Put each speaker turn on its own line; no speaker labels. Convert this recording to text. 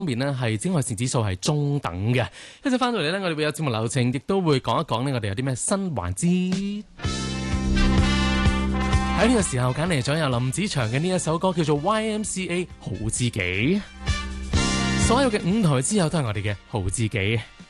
面呢係紫外線指數係中等嘅。一陣翻到嚟呢，我哋會有節目流程，亦都會講一講呢，我哋有啲咩新環節。喺呢個時候揀嚟咗有林子祥嘅呢一首歌叫做 YMCA 好知己。所有嘅舞台之後都係我哋嘅好知己。